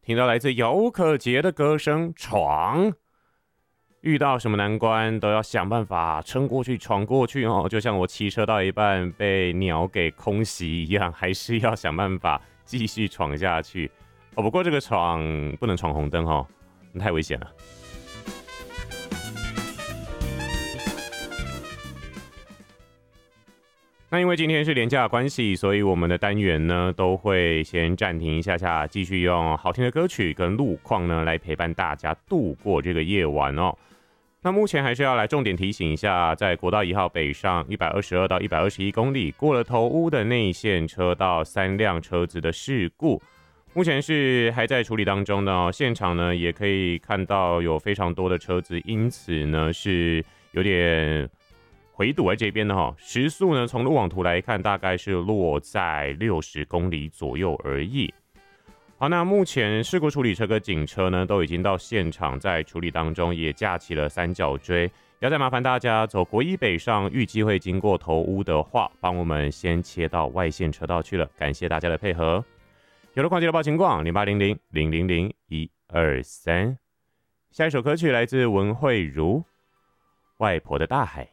听到来自姚可杰的歌声，闯。遇到什么难关都要想办法撑过去、闯过去哦，就像我骑车到一半被鸟给空袭一样，还是要想办法继续闯下去。哦，不过这个闯不能闯红灯哦，太危险了。那因为今天是连假的关系，所以我们的单元呢都会先暂停一下下，继续用好听的歌曲跟路况呢来陪伴大家度过这个夜晚哦。那目前还是要来重点提醒一下，在国道1号北上122到121公里过了头屋的内线车道3辆车子的事故，目前是还在处理当中呢。现场呢也可以看到有非常多的车子，因此呢是有点回堵在这边的哈。时速呢从路网图来看，大概是落在60公里左右而已。好，那目前事故处理车跟警车呢都已经到现场，在处理当中，也架起了三角锥。要再麻烦大家走国一北上，预计会经过头屋的话，帮我们先切到外线车道去了。感谢大家的配合。有了矿机的报情况0800000123。下一首歌曲来自文慧茹，《外婆的大海》。